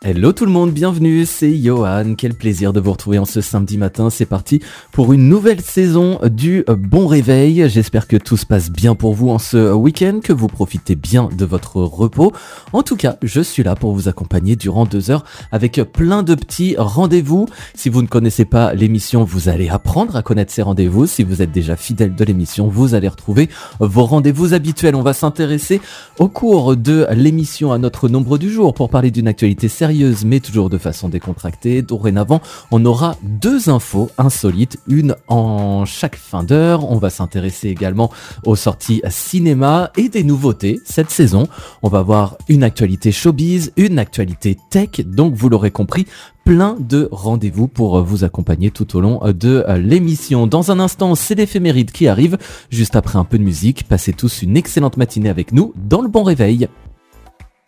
Hello tout le monde, bienvenue, c'est Johan, quel plaisir de vous retrouver en ce samedi matin, c'est parti pour une nouvelle saison du Bon Réveil, j'espère que tout se passe bien pour vous en ce week-end, que vous profitez bien de votre repos. En tout cas, je suis là pour vous accompagner durant 2 heures avec plein de petits rendez-vous. Si vous ne connaissez pas l'émission, vous allez apprendre à connaître ces rendez-vous. Si vous êtes déjà fidèle de l'émission, vous allez retrouver vos rendez-vous habituels. On va s'intéresser au cours de l'émission à notre nombre du jour pour parler d'une actualité sérieuse mais toujours de façon décontractée. Dorénavant, on aura 2 infos insolites, une en chaque fin d'heure. On va s'intéresser également aux sorties cinéma et des nouveautés cette saison. On va voir une actualité showbiz, une actualité tech, donc vous l'aurez compris, plein de rendez-vous pour vous accompagner tout au long de l'émission. Dans un instant, c'est l'éphéméride qui arrive, juste après un peu de musique. Passez tous une excellente matinée avec nous dans le Bon Réveil.